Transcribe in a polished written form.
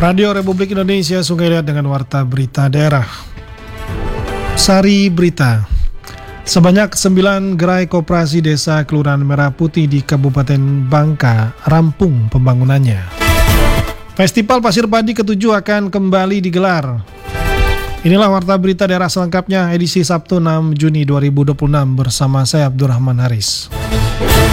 Radio Republik Indonesia, Sungai Liat dengan Warta Berita Daerah. Sari Berita. Sebanyak 9 gerai koperasi desa Kelurahan Merah Putih di Kabupaten Bangka rampung pembangunannya. Festival Pasir Padi ke-7 akan kembali digelar. Inilah Warta Berita Daerah selengkapnya edisi Sabtu 6 Juni 2026 bersama saya Abdurrahman Haris.